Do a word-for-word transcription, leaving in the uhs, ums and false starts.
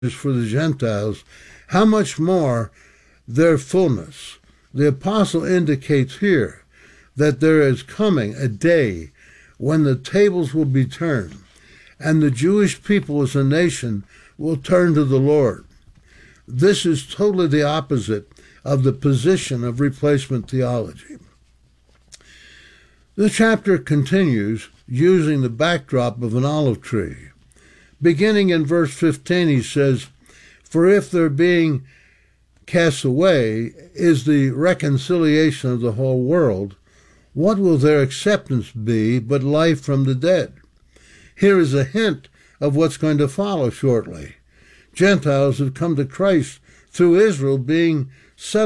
for the Gentiles, how much more their fullness? The apostle indicates here that there is coming a day when the tables will be turned, and the Jewish people as a nation will turn to the Lord. This is totally the opposite of the position of replacement theology. The chapter continues using the backdrop of an olive tree. Beginning in verse fifteen, he says, "For if their being cast away is the reconciliation of the whole world, what will their acceptance be but life from the dead?" Here is a hint of what's going to follow shortly. Gentiles have come to Christ through Israel being set